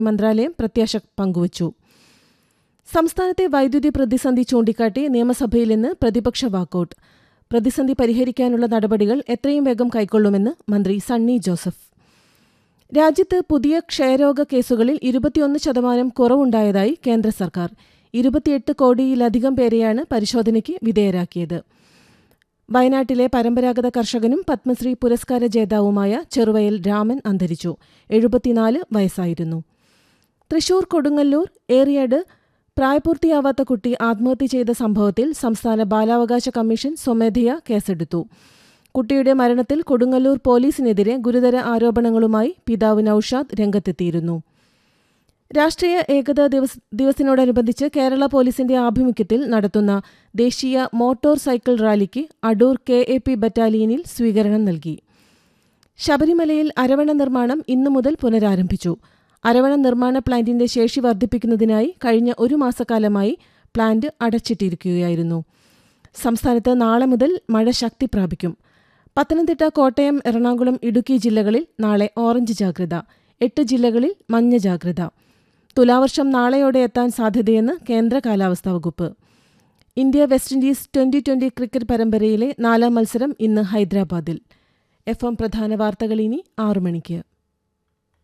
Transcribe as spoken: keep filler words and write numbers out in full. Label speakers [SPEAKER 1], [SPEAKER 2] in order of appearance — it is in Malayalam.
[SPEAKER 1] മന്ത്രാലയം പ്രത്യാശ പങ്കുവച്ചു. സംസ്ഥാനത്തെ വൈദ്യുതി പ്രതിസന്ധി ചൂണ്ടിക്കാട്ടി നിയമസഭയിൽ ഇന്ന് പ്രതിപക്ഷ വാക്കൌട്ട്. പ്രതിസന്ധി പരിഹരിക്കാനുള്ള നടപടികൾ എത്രയും വേഗം കൈക്കൊള്ളുമെന്ന് മന്ത്രി സണ്ണി ജോസഫ്. രാജ്യത്ത് പുതിയ ക്ഷയരോഗ കേസുകളിൽ ഇരുപത്തിയൊന്ന് ശതമാനം കുറവുണ്ടായതായി കേന്ദ്ര സർക്കാർ. ഇരുപത്തിയെട്ട് കോടിയിലധികം പേരെയാണ് പരിശോധനയ്ക്ക് വിധേയരാക്കിയത്. വയനാട്ടിലെ പരമ്പരാഗത കർഷകനും പത്മശ്രീ പുരസ്കാര ജേതാവുമായ ചെറുവയൽ രാമൻ അന്തരിച്ചു. എഴുപത്തിനാല് വയസ്സായിരുന്നു. തൃശൂർ കൊടുങ്ങല്ലൂർ ഏറിയാട് പ്രായപൂർത്തിയാവാത്ത കുട്ടി ആത്മഹത്യ ചെയ്ത സംഭവത്തിൽ സംസ്ഥാന ബാലാവകാശ കമ്മീഷൻ സ്വമേധയാ കേസെടുത്തു. കുട്ടിയുടെ മരണത്തിൽ കൊടുങ്ങല്ലൂർ പോലീസിനെതിരെ ഗുരുതര ആരോപണങ്ങളുമായി പിതാവ് നൌഷാദ് രംഗത്തെത്തിയിരുന്നു. രാഷ്ട്രീയ ഏകതാ ദിവസ് ദിവസിനോടനുബന്ധിച്ച് കേരള പോലീസിന്റെ ആഭിമുഖ്യത്തിൽ നടത്തുന്ന ദേശീയ മോട്ടോർ സൈക്കിൾ റാലിക്ക് അടൂർ കെ എ പി ബറ്റാലിയനിൽ സ്വീകരണം നൽകി. ശബരിമലയിൽ അരവണ നിർമ്മാണം ഇന്നു മുതൽ പുനരാരംഭിച്ചു. അരവണ നിർമ്മാണ പ്ലാന്റിന്റെ ശേഷി വർദ്ധിപ്പിക്കുന്നതിനായി കഴിഞ്ഞ ഒരു മാസക്കാലമായി പ്ലാന്റ് അടച്ചിട്ടിരിക്കുകയായിരുന്നു. സംസ്ഥാനത്ത് നാളെ മുതൽ മഴ ശക്തി പ്രാപിക്കും. പത്തനംതിട്ട, കോട്ടയം, എറണാകുളം, ഇടുക്കി ജില്ലകളിൽ നാളെ ഓറഞ്ച് ജാഗ്രത. എട്ട് ജില്ലകളിൽ മഞ്ഞ ജാഗ്രത. തുലാവർഷം നാളെയോടെ എത്താൻ സാധ്യതയെന്ന് കേന്ദ്ര കാലാവസ്ഥാ വകുപ്പ്. India west Indies twenty twenty cricket പരമ്പരയിലെ നാലാം മത്സരം ഇന്ന് ഹൈദരാബാദിൽ. എഫ് എം പ്രധാന വാർത്തകൾ ഇനി ആറു മണിക്ക്.